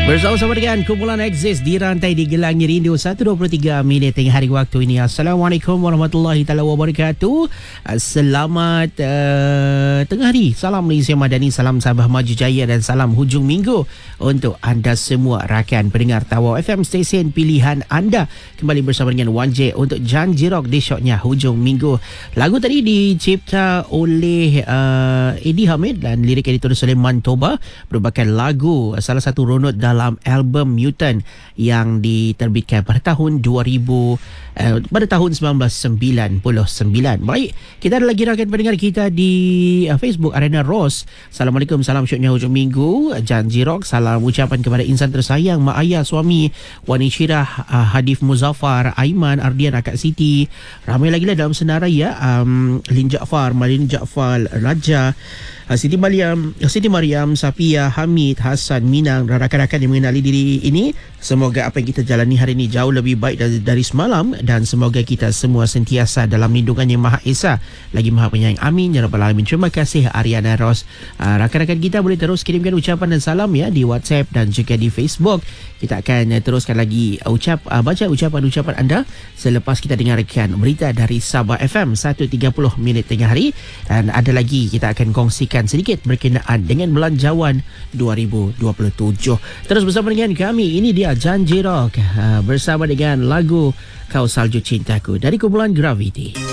Bersama-sama dengan kumpulan Exist di rantai di Gelangnya Rindu 1.23 minit tengah hari waktu ini. Assalamualaikum warahmatullahi taala wabarakatuh. Selamat tengah hari. Salam Malaysia Madani, salam Sabah Maju Jaya dan salam hujung minggu untuk anda semua rakan pendengar Tawau FM, stesen pilihan anda. Kembali bersama dengan 1J untuk Janji Rock di shotnya hujung minggu. Lagu tadi dicipta oleh Eddie Hamid dan lirik yang ditulis oleh Mantoba, merupakan lagu salah satu runut dalam album Mutant yang diterbitkan pada tahun 1999. Baik, kita ada lagi rakan pendengar kita di Facebook, Arena Ros. Assalamualaikum, salam syuknya hujung minggu Janji Rock. Salam ucapan kepada insan tersayang Mak Ayah, suami Wani Syirah, Hadif Muzaffar, Aiman, Ardian, Akak Siti. Ramai lagi lah dalam senarai ya. Lin Jaafar, Malin Jaafar, Raja, Siti Mariam, Safia, Hamid, Hassan, Minang dan rakan-rakan yang mengenali diri ini. Semoga apa yang kita jalani hari ini jauh lebih baik dari semalam, dan semoga kita semua sentiasa dalam lindungan Yang Maha Esa lagi Maha Penyayang. Amin ya rabbal alamin. Terima kasih Ariana Ros. Rakan-rakan kita boleh terus kirimkan ucapan dan salam ya di WhatsApp dan juga di Facebook. Kita akan teruskan lagi baca ucapan-ucapan anda selepas kita dengarkan berita dari Sabah FM 1.30 minit tengah hari, dan ada lagi kita akan kongsikan sedikit berkenaan dengan belanjawan 2027. Terus bersama dengan kami, ini dia Janji Rock bersama dengan lagu Kau Salju Cintaku dari kumpulan Gravity.